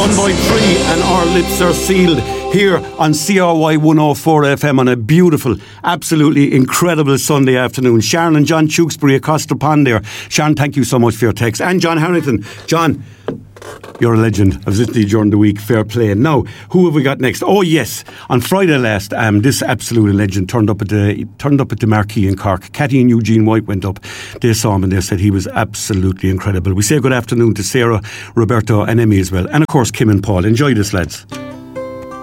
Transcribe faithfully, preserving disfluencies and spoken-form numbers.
One by three and our lips are sealed here on C R Y one oh four F M on a beautiful, absolutely incredible Sunday afternoon. Sharon and John Tewksbury across the pond there. Sharon, thank you so much for your text. And John Harrington. John, you're a legend. I was listening during the week. Fair play. Now, who have we got next? Oh yes, on Friday last, um, this absolute legend turned up at the turned up at the Marquee in Cork. Cathy and Eugene White went up. They saw him and they said he was absolutely incredible. We say good afternoon to Sarah, Roberto, and Emmy as well, and of course Kim and Paul. Enjoy this, lads.